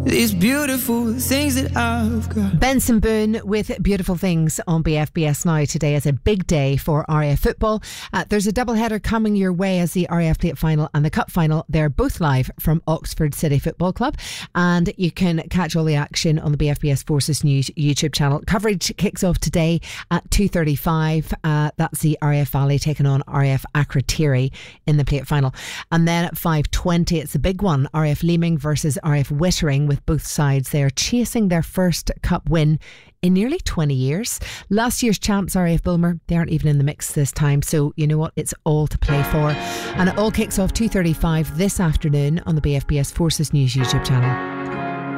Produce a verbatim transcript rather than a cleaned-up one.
these beautiful things that I've got. Benson Boone with Beautiful Things on B F B S Now. Today is a big day for R A F football. Uh, there's a doubleheader coming your way as the R A F Plate Final and the Cup Final. They're both live from Oxford City Football Club, and you can catch all the action on the B F B S Forces News YouTube channel. Coverage kicks off today at two thirty-five. Uh, that's the R A F Valley taking on R A F Akrotiri in the Plate Final. And then at five twenty, it's the big one, R A F Leeming versus R A F Wittering, with both sides there chasing their first cup win in nearly twenty years. Last year's champs, R A F Bulmer, they aren't even in the mix this time, so you know what, it's all to play for. And it all kicks off two thirty-five this afternoon on the B F B S Forces News YouTube channel.